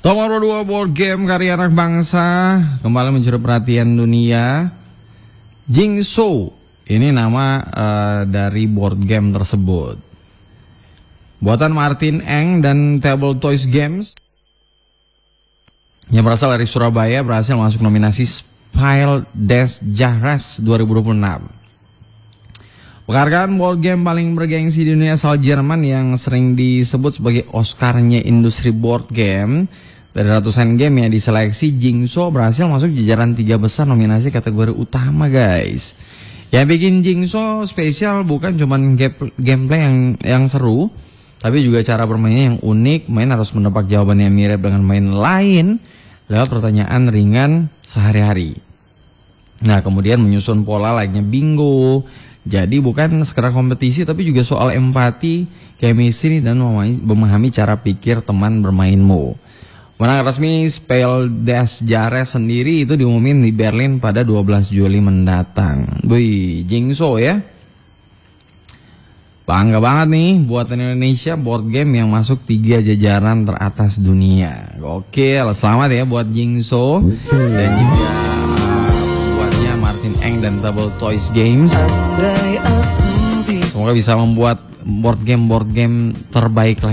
Nomor 2 board game karya anak bangsa kembali mencuri perhatian dunia. Jingso, ini nama dari board game tersebut. Buatan Martin Eng dan Table Toys Games yang berasal dari Surabaya berhasil masuk nominasi Spiel des Jahres 2026. Penghargaan board game paling bergengsi di dunia asal Jerman yang sering disebut sebagai Oscar-nya industri board game. Dari ratusan game yang diseleksi, Jingso berhasil masuk jajaran 3 besar nominasi kategori utama, guys. Yang bikin Jingso spesial bukan cuma gameplay yang seru, tapi juga cara bermainnya yang unik. Main harus menebak jawaban yang mirip dengan main lain lewat pertanyaan ringan sehari-hari. Nah, kemudian menyusun pola layaknya bingo. Jadi bukan sekedar kompetisi, tapi juga soal empati, chemistry, dan memahami cara pikir teman bermainmu. Menang resmi Spiel des Jahres sendiri itu diumumin di Berlin pada 12 Juli mendatang. Wih, Jingso ya. Bangga banget nih buatan Indonesia board game yang masuk 3 jajaran teratas dunia. Gokil, selamat ya buat Jingso dan juga buatnya Martin Eng dan Table Toys Games. Semoga bisa membuat board game terbaik lah